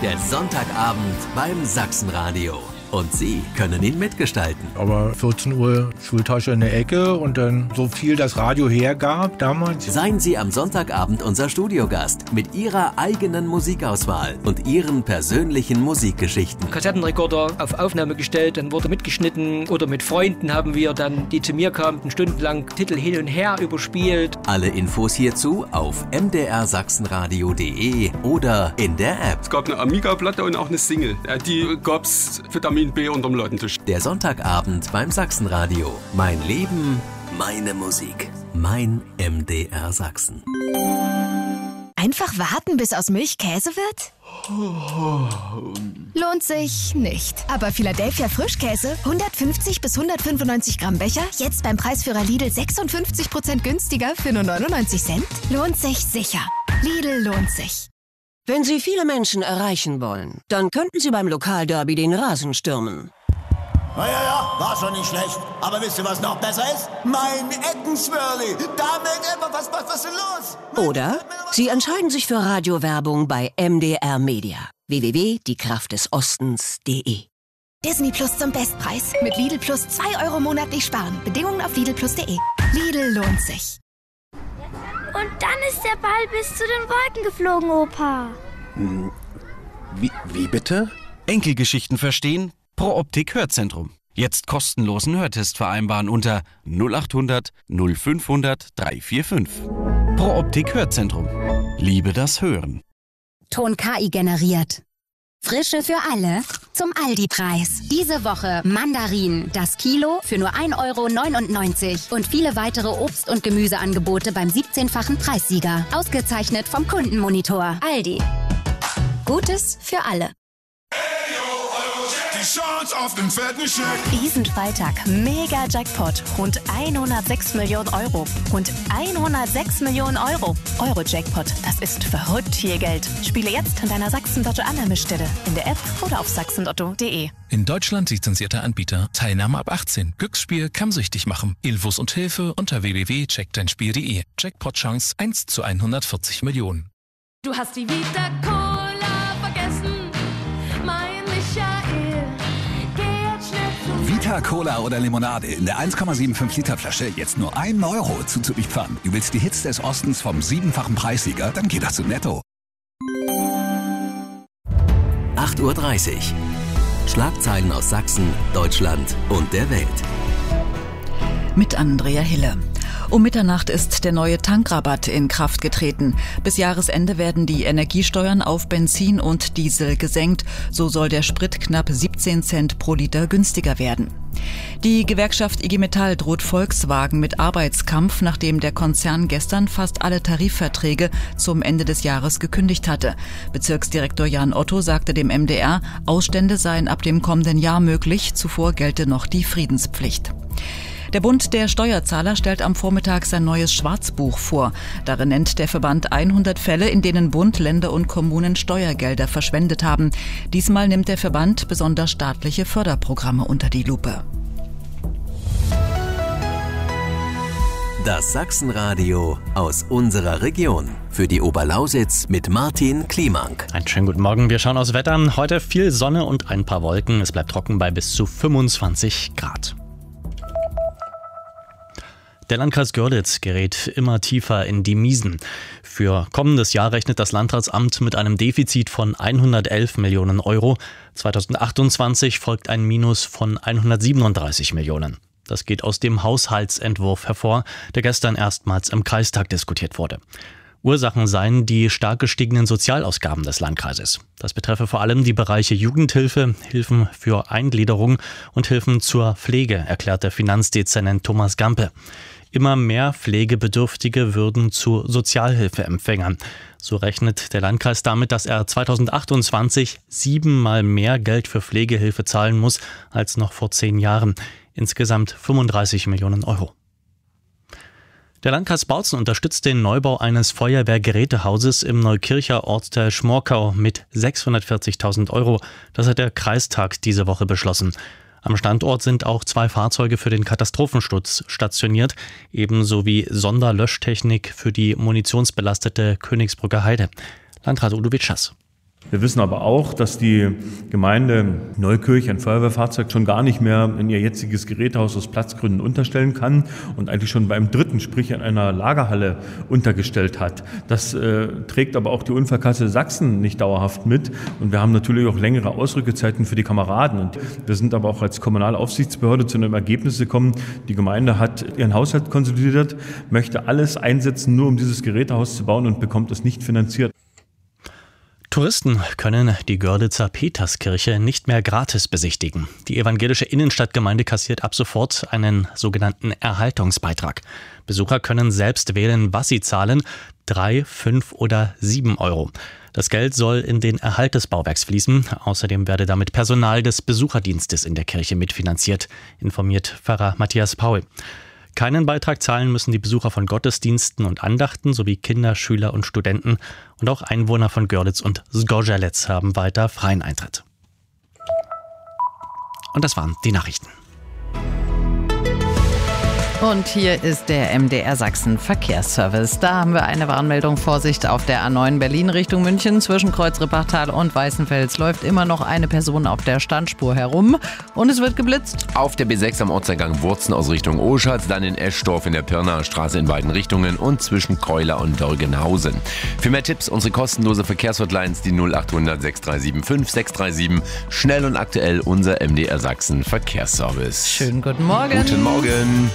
Der Sonntagabend beim Sachsenradio. Und Sie können ihn mitgestalten. Aber 14 Uhr Schultasche in der Ecke und dann so viel das Radio hergab damals. Seien Sie am Sonntagabend unser Studiogast mit Ihrer eigenen Musikauswahl und Ihren persönlichen Musikgeschichten. Kassettenrekorder auf Aufnahme gestellt, dann wurde mitgeschnitten oder mit Freunden haben wir dann, die zu mir kamen, stundenlang Titel hin und her überspielt. Alle Infos hierzu auf mdrsachsenradio.de oder in der App. Es gab eine Amiga-Platte und auch eine Single. Die gab's Vitamin B unterm Ladentisch. Der Sonntagabend beim Sachsenradio. Mein Leben, meine Musik. Mein MDR Sachsen. Einfach warten, bis aus Milch Käse wird? Lohnt sich nicht. Aber Philadelphia Frischkäse, 150 bis 195 Gramm Becher, jetzt beim Preisführer Lidl 56% günstiger für nur 99 Cent? Lohnt sich sicher. Lidl lohnt sich. Wenn Sie viele Menschen erreichen wollen, dann könnten Sie beim Lokalderby den Rasen stürmen. Ja, war schon nicht schlecht. Aber wisst ihr, was noch besser ist? Mein Eckenswirli. Damit immer was ist los? Oder Sie entscheiden sich für Radiowerbung bei MDR Media. www.diekraftdesostens.de. Disney Plus zum Bestpreis. Mit Lidl Plus 2 € monatlich sparen. Bedingungen auf lidlplus.de. Lidl lohnt sich. Und dann ist der Ball bis zu den Wolken geflogen, Opa. Wie bitte? Enkelgeschichten verstehen? Pro Optik Hörzentrum. Jetzt kostenlosen Hörtest vereinbaren unter 0800 0500 345. Pro Optik Hörzentrum. Liebe das Hören. Ton KI generiert. Frische für alle zum Aldi-Preis. Diese Woche Mandarinen, das Kilo für nur 1,99 € und viele weitere Obst- und Gemüseangebote beim 17-fachen Preissieger. Ausgezeichnet vom Kundenmonitor. Aldi. Gutes für alle. Die Chance auf den fetten Scheck. Diesen Freitag mega Jackpot. Rund 106 Millionen €. Rund 106 Millionen €. Euro-Jackpot. Das ist verrückt viel Geld. Spiele jetzt an deiner Sachsen-Lotto-Annahmestelle. In der App oder auf sachsenlotto.de. In Deutschland lizenzierter Anbieter. Teilnahme ab 18. Glücksspiel kann süchtig machen. Infos und Hilfe unter www.checkdeinspiel.de. Jackpot-Chance 1 zu 140 Millionen. Du hast die Vita Cola vergessen, mein Michael. Vita Cola oder Limonade in der 1,75 Liter Flasche jetzt nur 1 € zuzulieferern. Du willst die Hits des Ostens vom 7-fachen Preissieger? Dann geh das zu Netto. 8:30 Uhr. Schlagzeilen aus Sachsen, Deutschland und der Welt. Mit Andrea Hille. Um Mitternacht ist der neue Tankrabatt in Kraft getreten. Bis Jahresende werden die Energiesteuern auf Benzin und Diesel gesenkt. So soll der Sprit knapp 17 Cent pro Liter günstiger werden. Die Gewerkschaft IG Metall droht Volkswagen mit Arbeitskampf, nachdem der Konzern gestern fast alle Tarifverträge zum Ende des Jahres gekündigt hatte. Bezirksdirektor Jan Otto sagte dem MDR, Ausstände seien ab dem kommenden Jahr möglich, zuvor gelte noch die Friedenspflicht. Der Bund der Steuerzahler stellt am Vormittag sein neues Schwarzbuch vor. Darin nennt der Verband 100 Fälle, in denen Bund, Länder und Kommunen Steuergelder verschwendet haben. Diesmal nimmt der Verband besonders staatliche Förderprogramme unter die Lupe. Das Sachsenradio aus unserer Region. Für die Oberlausitz mit Martin Kliemank. Einen schönen guten Morgen. Wir schauen aufs Wetter. Heute viel Sonne und ein paar Wolken. Es bleibt trocken bei bis zu 25 Grad. Der Landkreis Görlitz gerät immer tiefer in die Miesen. Für kommendes Jahr rechnet das Landratsamt mit einem Defizit von 111 Millionen €. 2028 folgt ein Minus von 137 Millionen. Das geht aus dem Haushaltsentwurf hervor, der gestern erstmals im Kreistag diskutiert wurde. Ursachen seien die stark gestiegenen Sozialausgaben des Landkreises. Das betreffe vor allem die Bereiche Jugendhilfe, Hilfen für Eingliederung und Hilfen zur Pflege, erklärt der Finanzdezernent Thomas Gampe. Immer mehr Pflegebedürftige würden zu Sozialhilfeempfängern. So rechnet der Landkreis damit, dass er 2028 7-mal mehr Geld für Pflegehilfe zahlen muss als noch vor 10 Jahren. Insgesamt 35 Millionen €. Der Landkreis Bautzen unterstützt den Neubau eines Feuerwehrgerätehauses im Neukircher Ortsteil Schmorkau mit 640.000 €. Das hat der Kreistag diese Woche beschlossen. Am Standort sind auch 2 Fahrzeuge für den Katastrophenschutz stationiert, ebenso wie Sonderlöschtechnik für die munitionsbelastete Königsbrücker Heide. Landrat Udo Witschers. Wir wissen aber auch, dass die Gemeinde Neukirch ein Feuerwehrfahrzeug schon gar nicht mehr in ihr jetziges Gerätehaus aus Platzgründen unterstellen kann und eigentlich schon beim dritten, sprich in einer Lagerhalle, untergestellt hat. Das trägt aber auch die Unfallkasse Sachsen nicht dauerhaft mit. Und wir haben natürlich auch längere Ausrückezeiten für die Kameraden. Und wir sind aber auch als Kommunalaufsichtsbehörde zu einem Ergebnis gekommen, die Gemeinde hat ihren Haushalt konsolidiert, möchte alles einsetzen, nur um dieses Gerätehaus zu bauen und bekommt es nicht finanziert. Touristen können die Görlitzer Peterskirche nicht mehr gratis besichtigen. Die evangelische Innenstadtgemeinde kassiert ab sofort einen sogenannten Erhaltungsbeitrag. Besucher können selbst wählen, was sie zahlen, 3, 5 oder 7 Euro. Das Geld soll in den Erhalt des Bauwerks fließen. Außerdem werde damit Personal des Besucherdienstes in der Kirche mitfinanziert, informiert Pfarrer Matthias Paul. Keinen Beitrag zahlen müssen die Besucher von Gottesdiensten und Andachten sowie Kinder, Schüler und Studenten. Und auch Einwohner von Görlitz und Zgorzelec haben weiter freien Eintritt. Und das waren die Nachrichten. Und hier ist der MDR Sachsen Verkehrsservice. Da haben wir eine Warnmeldung. Vorsicht auf der A9 Berlin Richtung München. Zwischen Kreuz-Rippachtal und Weißenfels läuft immer noch eine Person auf der Standspur herum. Und es wird geblitzt. Auf der B6 am Ortseingang Wurzen aus Richtung Oschatz, dann in Eschdorf in der Pirnaer Straße in beiden Richtungen und zwischen Keuler und Dörgenhausen. Für mehr Tipps unsere kostenlose Verkehrshotlines, die 0800 6375 637. Schnell und aktuell unser MDR Sachsen Verkehrsservice. Schönen guten Morgen. Guten Morgen.